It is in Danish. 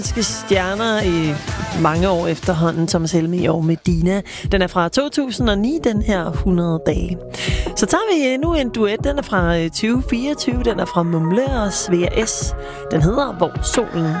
Stjerner i mange år efterhånden, Thomas Helmig og Medina. Den er fra 2009, den her 100 dage. Så tager vi nu en duet, den er fra 2024, den er fra Mumle og Svea S. Den hedder Hvor solen